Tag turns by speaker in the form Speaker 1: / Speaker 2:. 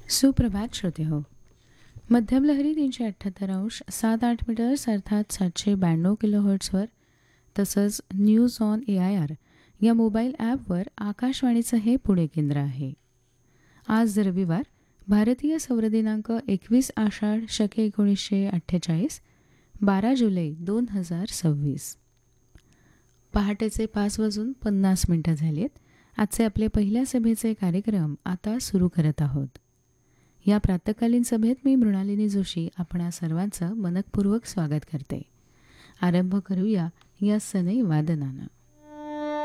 Speaker 1: सुप्रभात श्रोते हो. मध्यम लहरी 378 अंश 7-8 मीटर्स अर्थात 792 किलोहर्ट्झवर तसंच न्यूज ऑन AIR या मोबाईल ॲपवर आकाशवाणीचं हे पुणे केंद्र आहे. आज रविवार, भारतीय सौर दिनांक 21 आषाढ शके 1948, 12 जुलै 2026. पहाटेचे 5:50 झालेत. आजचे आपले पहिल्या सभेचे कार्यक्रम आता सुरू करत आहोत. या प्रातकालीन सभेत मी मृणालिनी जोशी आपणा सर्वांचं मनःपूर्वक स्वागत करते. आरंभ करूया या सनई वादनानं.